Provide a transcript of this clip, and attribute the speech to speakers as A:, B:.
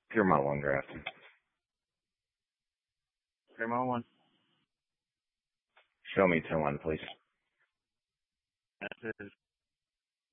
A: Pure Model 1 draft.
B: Pure Model 1.
A: Show me to 1, please.
B: That is